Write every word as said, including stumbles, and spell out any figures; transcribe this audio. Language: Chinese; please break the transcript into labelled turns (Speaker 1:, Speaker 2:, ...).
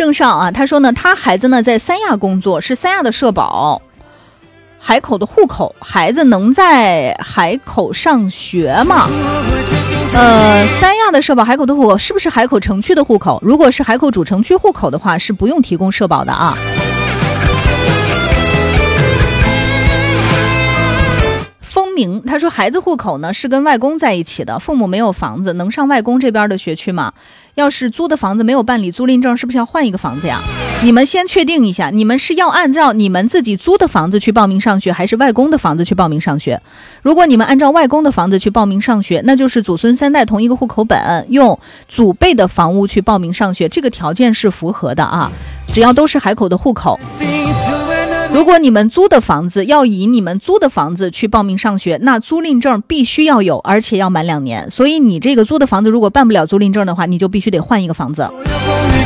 Speaker 1: 郑少啊，他说呢，他孩子呢在三亚工作，是三亚的社保，海口的户口，孩子能在海口上学吗？呃，三亚的社保，海口的户口是不是海口城区的户口？如果是海口主城区户口的话，是不用提供社保的啊。风鸣他说，孩子户口呢是跟外公在一起的，父母没有房子，能上外公这边的学区吗？要是租的房子没有办理租赁证，是不是要换一个房子呀？你们先确定一下，你们是要按照你们自己租的房子去报名上学，还是外公的房子去报名上学？如果你们按照外公的房子去报名上学，那就是祖孙三代同一个户口本，用祖辈的房屋去报名上学，这个条件是符合的啊，只要都是海口的户口。如果你们租的房子要以你们租的房子去报名上学，那租赁证必须要有，而且要满两年。所以你这个租的房子如果办不了租赁证的话，你就必须得换一个房子。